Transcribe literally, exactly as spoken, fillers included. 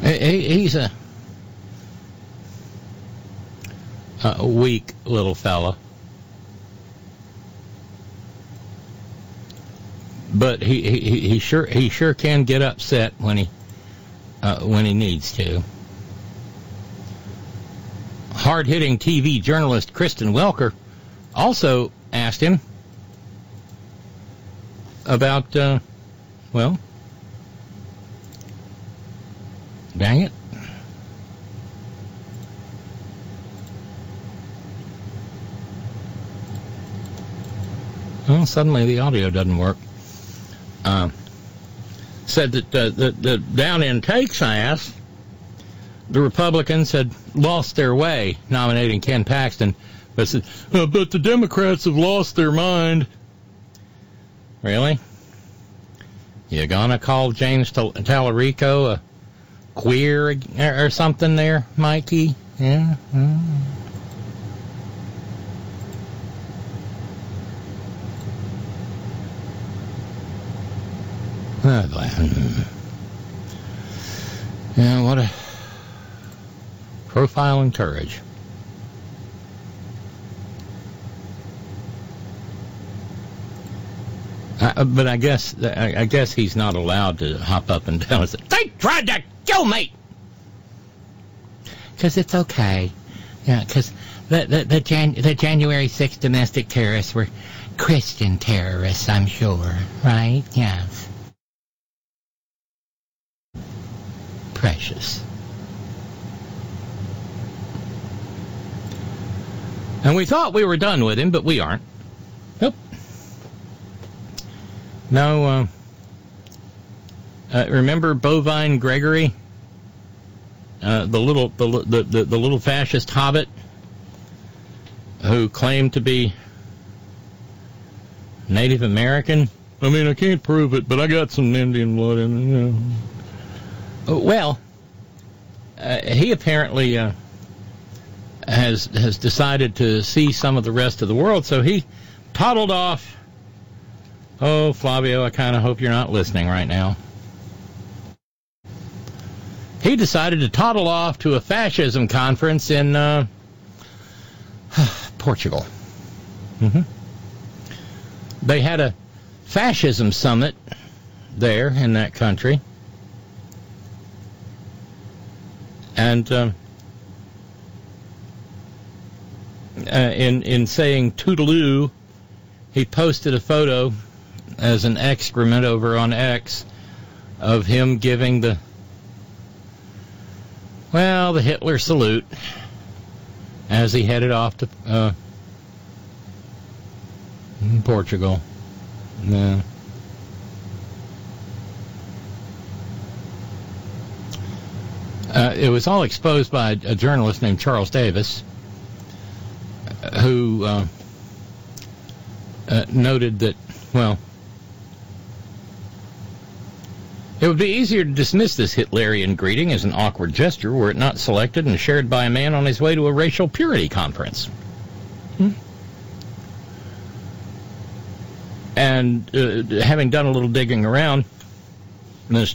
He, he's a, a weak little fella. But he, he, he sure he sure can get upset when he uh, when he needs to. Hard-hitting T V journalist Kristen Welker also asked him about, uh, well, dang it. Well, suddenly the audio doesn't work. Uh, said that, uh, that, that down in Texas, the Republicans had lost their way nominating Ken Paxton, but said, oh, but the Democrats have lost their mind. Really? You gonna call James Tal- Tallarico a queer or, or something there, Mikey? Yeah. Mm. Oh, yeah, what a profile in courage. Uh, but I guess I, I guess he's not allowed to hop up and down and say, "They tried to kill me," because it's okay. Yeah, because the the the, Jan- the January sixth domestic terrorists were Christian terrorists, I'm sure, right? Yes. Precious. And we thought we were done with him, but we aren't. Nope. No, uh, uh, remember Bovine Gregory? Uh, the little the, the, the, the little fascist hobbit who claimed to be Native American? I mean, I can't prove it, but I got some Indian blood in it, you know. Well, uh, he apparently uh, has has decided to see some of the rest of the world, so he toddled off. Oh, Flavio, I kind of hope you're not listening right now. He decided to toddle off to a fascism conference in uh, Portugal. Mm-hmm. They had a fascism summit there in that country. And uh, uh, in in saying toodaloo, he posted a photo as an excrement over on X of him giving the, well, the Hitler salute as he headed off to uh, Portugal. Yeah. Uh, it was all exposed by a, a journalist named Charles Davis, uh, who uh, uh, noted that, well, it would be easier to dismiss this Hitlerian greeting as an awkward gesture were it not selected and shared by a man on his way to a racial purity conference. Hmm. And uh, having done a little digging around, Miz